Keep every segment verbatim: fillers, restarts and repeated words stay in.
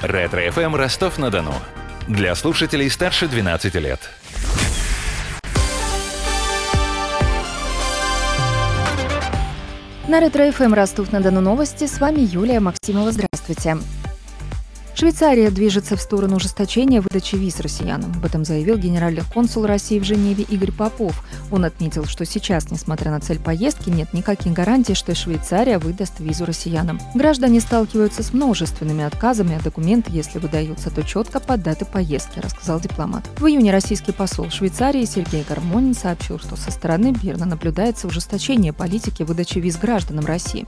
Ретро-эф эм Ростов-на-Дону. Для слушателей старше двенадцати лет. На Ретро-эф эм Ростов-на-Дону новости. С вами Юлия Максимова. Здравствуйте. Швейцария движется в сторону ужесточения выдачи виз россиянам. Об этом заявил генеральный консул России в Женеве Игорь Попов. Он отметил, что сейчас, несмотря на цель поездки, нет никаких гарантий, что Швейцария выдаст визу россиянам. Граждане сталкиваются с множественными отказами, а документы, если выдаются, то четко под даты поездки, рассказал дипломат. В июне российский посол в Швейцарии Сергей Гармонин сообщил, что со стороны Бирна наблюдается ужесточение политики выдачи виз гражданам России.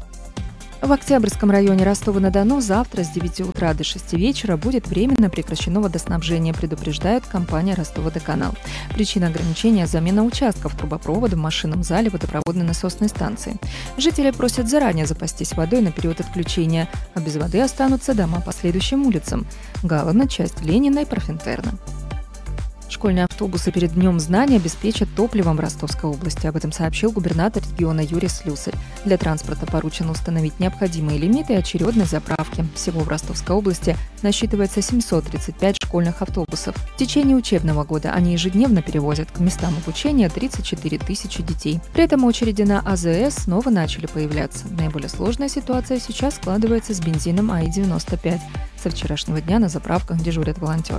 В Октябрьском районе Ростова-на-Дону завтра с девяти утра до шести вечера будет временно прекращено водоснабжение, предупреждает компания «Ростов-Водоканал». Причина ограничения – замена участков трубопровода в машинном зале водопроводной насосной станции. Жители просят заранее запастись водой на период отключения, а без воды останутся дома по следующим улицам – Галлана, часть Ленина и Парфентерна. Школьные автобусы перед Днем знаний обеспечат топливом в Ростовской области. Об этом сообщил губернатор региона Юрий Слюсарь. Для транспорта поручено установить необходимые лимиты и очередной заправки. Всего в Ростовской области насчитывается семьсот тридцать пять школьных автобусов. В течение учебного года они ежедневно перевозят к местам обучения тридцать четыре тысячи детей. При этом очереди на а зэ эс снова начали появляться. Наиболее сложная ситуация сейчас складывается с бензином а и девяносто пять. Со вчерашнего дня на заправках дежурят волонтеры.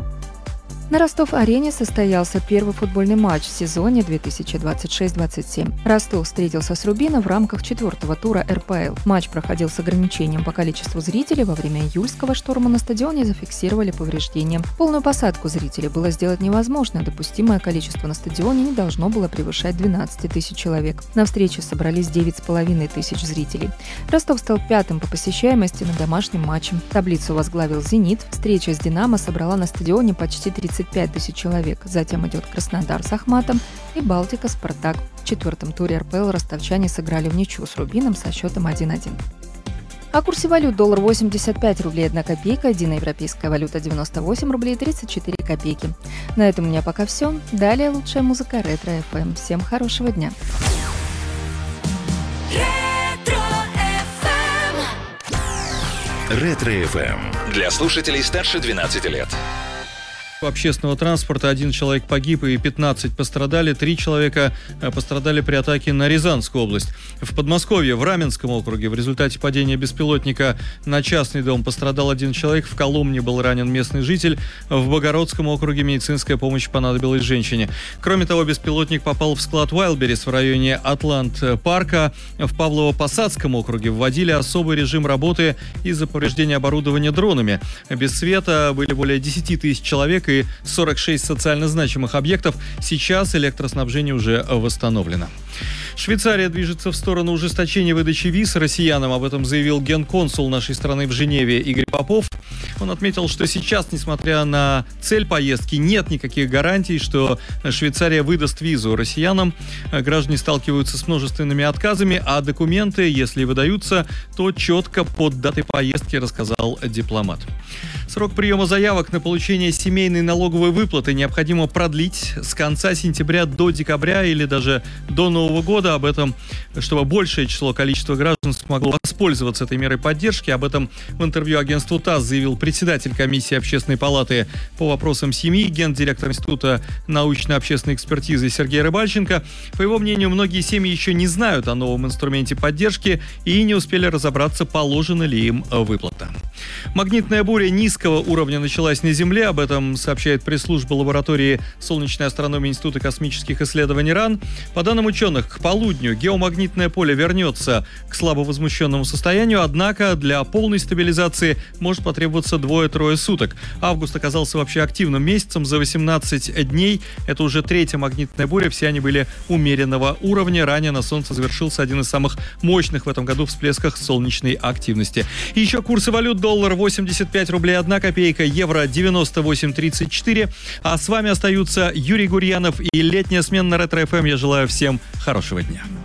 На Ростов-арене состоялся первый футбольный матч в сезоне две тысячи двадцать шесть двадцать семь. Ростов встретился с Рубином в рамках четвертого тура эр пэ эл. Матч проходил с ограничением по количеству зрителей. Во время июльского шторма на стадионе зафиксировали повреждения. Полную посадку зрителей было сделать невозможно. Допустимое количество на стадионе не должно было превышать двенадцать тысяч человек. На встрече собрались девять с половиной тысяч зрителей. Ростов стал пятым по посещаемости на домашнем матче. Таблицу возглавил «Зенит». Встреча с «Динамо» собрала на стадионе почти тридцать пять тысяч человек. Затем идет Краснодар с Ахматом и Балтика Спартак. В четвертом туре эр пэ эл ростовчане сыграли в ничью с Рубином со счетом один один. О курсе валют: доллар восемьдесят пять рублей одна копейка, единоевропейская валюта девяносто восемь рублей тридцать четыре копейки. На этом у меня пока все. Далее лучшая музыка Ретро-эф эм. Всем хорошего дня. Ретро-эф эм для слушателей старше двенадцати лет. Общественного транспорта один человек погиб и пятнадцать пострадали. Три человека пострадали при атаке на Рязанскую область. В Подмосковье, в Раменском округе, в результате падения беспилотника на частный дом пострадал один человек. В Коломне был ранен местный житель. В Богородском округе медицинская помощь понадобилась женщине. Кроме того, беспилотник попал в склад Wildberries в районе Атлант-парка. В Павлово-Посадском округе вводили особый режим работы из-за повреждения оборудования дронами. Без света были более десять тысяч человек и сорок шесть социально значимых объектов. Сейчас электроснабжение уже восстановлено. Швейцария движется в сторону ужесточения выдачи виз россиянам. Об этом заявил генконсул нашей страны в Женеве Игорь Попов. Он отметил, что сейчас, несмотря на цель поездки, нет никаких гарантий, что Швейцария выдаст визу россиянам. Граждане сталкиваются с множественными отказами, а документы, если и выдаются, то четко под датой поездки, рассказал дипломат. Срок приема заявок на получение семейной налоговой выплаты необходимо продлить с конца сентября до декабря или даже до Нового года. Об этом, чтобы большее число количества граждан смогло воспользоваться этой мерой поддержки. Об этом в интервью агентству ТАСС заявил председатель комиссии Общественной палаты по вопросам семьи, гендиректор Института научно-общественной экспертизы Сергей Рыбальченко. По его мнению, многие семьи еще не знают о новом инструменте поддержки и не успели разобраться, положена ли им выплата. Магнитная буря низкого уровня началась на Земле. Об этом сообщает пресс-служба лаборатории солнечной астрономии Института космических исследований РАН. По данным ученых, к полудню геомагнитное поле вернется к слабо возмущенному состоянию, однако для полной стабилизации может потребоваться двое-трое суток. Август оказался вообще активным месяцем. За восемнадцать дней это уже третья магнитная буря. Все они были умеренного уровня. Ранее на Солнце завершился один из самых мощных в этом году всплесков солнечной активности. И еще курсы валют: доллар восемьдесят пять рублей одна копейка, евро девяносто восемь тридцать четыре. А с вами остаются Юрий Гурьянов и летняя смена на Ретро-эф эм. Я желаю всем хорошего дня.